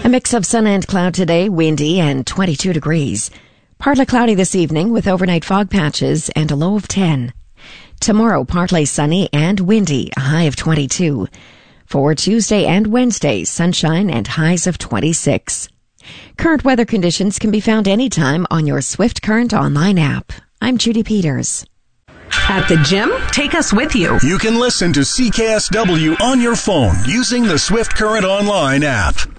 A mix of sun and cloud today, windy and 22 degrees. Partly cloudy this evening with overnight fog patches and a low of 10. Tomorrow, partly sunny and windy, a high of 22. For Tuesday and Wednesday, sunshine and highs of 26. Current weather conditions can be found anytime on your Swift Current online app. I'm Judy Peters. At the gym? Take us with you. You can listen to CKSW on your phone using the Swift Current online app.